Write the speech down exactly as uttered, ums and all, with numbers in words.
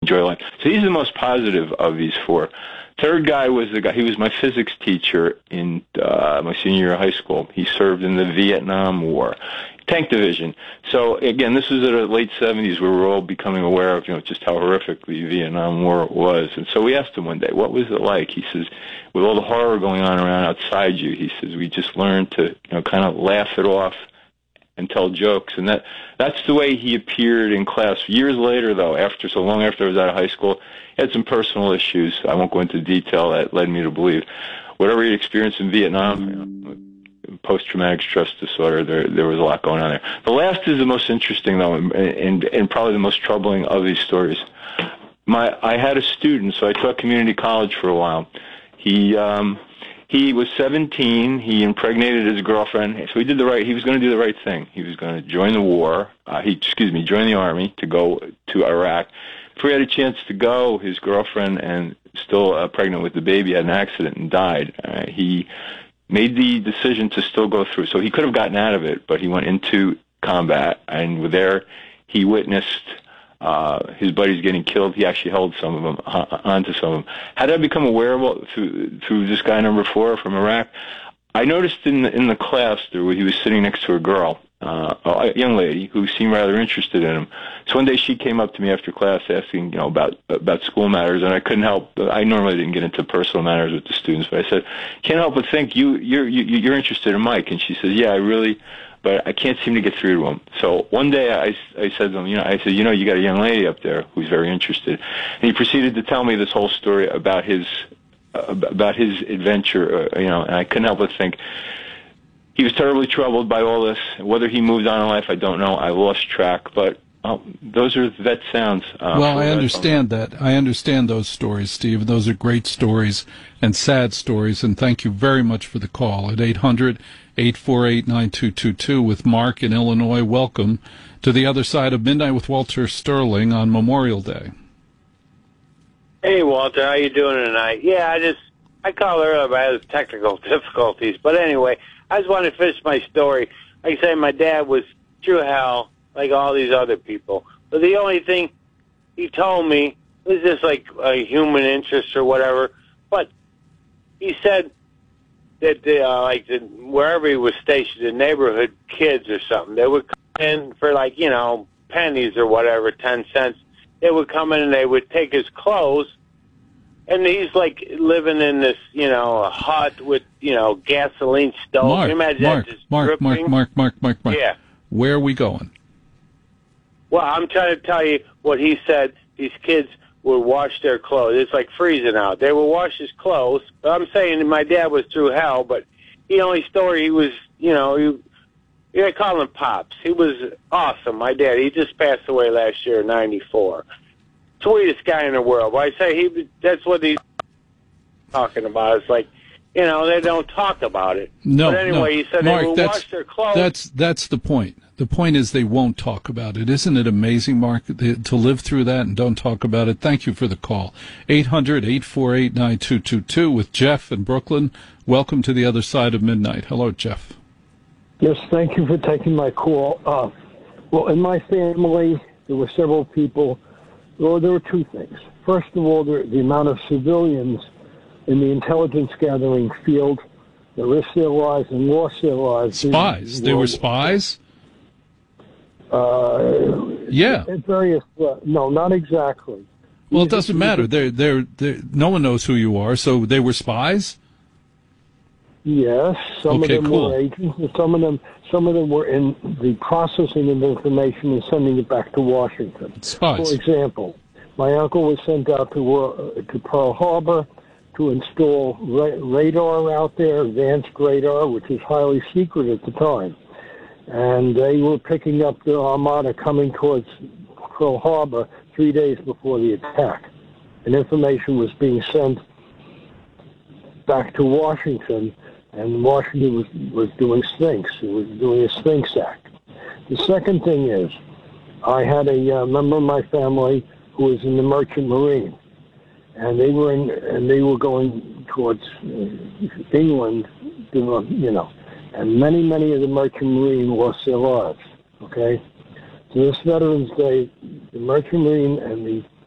enjoy life. So he's the most positive of these four. Third guy was the guy, he was my physics teacher in uh, my senior year of high school. He served in the Vietnam War, tank division. So again, this was in the late seventies where we were all becoming aware of, you know, just how horrific the Vietnam War was. And so we asked him one day, what was it like? He says, with all the horror going on around outside you, he says, we just learned to, you know, kind of laugh it off and tell jokes. And that that's the way he appeared in class. Years later, though, after so long after I was out of high school, he had some personal issues. I won't go into detail that led me to believe whatever he experienced in Vietnam, you know, post-traumatic stress disorder, there there was a lot going on there. The last is the most interesting, though, and, and, and probably the most troubling of these stories. My I had a student, so I taught community college for a while. He um, he was seventeen. He impregnated his girlfriend. So he did the right. He was going to do the right thing. He was going to join the war. Uh, he excuse me, join the army to go to Iraq. Before he had a chance to go, his girlfriend, and still uh, pregnant with the baby, had an accident and died. Uh, he made the decision to still go through. So he could have gotten out of it, but he went into combat, and there he witnessed uh, his buddies getting killed. He actually held some of them, uh, onto some of them. How did I become aware of it? Through, through this guy number four from Iraq? I noticed in the, in the class there, he was sitting next to a girl, uh, a young lady who seemed rather interested in him. So one day she came up to me after class asking, you know, about about school matters, and I couldn't help. I normally didn't get into personal matters with the students, but I said, "Can't help but think you you're you, you're interested in Mike." And she says, "Yeah, I really, but I can't seem to get through to him." So one day I I said to him, you know, I said, "You know, you got a young lady up there who's very interested," and he proceeded to tell me this whole story about his uh, about his adventure, uh, you know, and I couldn't help but think. He was terribly troubled by all this. Whether he moved on in life, I don't know. I lost track, but oh, those are vet sounds. Uh, well, I understand that. I understand those stories, Steve. Those are great stories and sad stories, and thank you very much for the call at eight hundred, eight four eight, nine two two two with Mark in Illinois. Welcome to the other side of Midnight with Walter Sterling on Memorial Day. Hey, Walter, how you doing tonight? Yeah, I just, I called earlier, but I had technical difficulties. But anyway, I just want to finish my story. Like I say, my dad was through hell, like all these other people. But the only thing he told me was just like a human interest or whatever. But he said that the, uh, like the, wherever he was stationed, the neighborhood kids or something, they would come in for like, you know, pennies or whatever, ten cents. They would come in and they would take his clothes. And he's like living in this, you know, hut with, you know, gasoline stove. Mark, Can you imagine Mark, that just Mark, Mark, Mark, Mark, Mark, Mark. Yeah. Where are we going? Well, I'm trying to tell you what he said. These kids would wash their clothes. It's like freezing out. They would wash his clothes. But I'm saying my dad was through hell, but the only story he was, you know, he, yeah, I call him Pops. He was awesome, my dad. He just passed away last year, ninety-four. Sweetest guy in the world. Well, I say he, that's what he's talking about. It's like, you know, they don't talk about it. No, but anyway, no. he said Mark, they will that's, wash their clothes. That's, that's the point. The point is they won't talk about it. Isn't it amazing, Mark, to live through that and don't talk about it? Thank you for the call. eight hundred, eight four eight, nine two two two with Jeff in Brooklyn. Welcome to the other side of midnight. Hello, Jeff. Yes, thank you for taking my call. Uh, well, in my family, there were several people. Well, there were two things. First of all, the, the amount of civilians in the intelligence gathering field that risked their lives and lost their lives. Spies. They were spies? Uh, yeah. At various, uh, no, not exactly. Well, it doesn't matter. They're, they're, they're, no one knows who you are, so they were spies? Yes, some okay, of them cool. were agents, and some of them, some of them were in the processing of information and sending it back to Washington. Spies. For example, my uncle was sent out to uh, to Pearl Harbor to install ra- radar out there, advanced radar, which is highly secret at the time, and they were picking up the Armada coming towards Pearl Harbor three days before the attack, and information was being sent back to Washington. And Washington was, was doing Sphinx. It was doing a Sphinx Act. The second thing is, I had a uh, member of my family who was in the Merchant Marine, and they were in, and they were going towards uh, England, you know, and many, many of the Merchant Marine lost their lives. Okay, so this Veterans Day, the Merchant Marine and the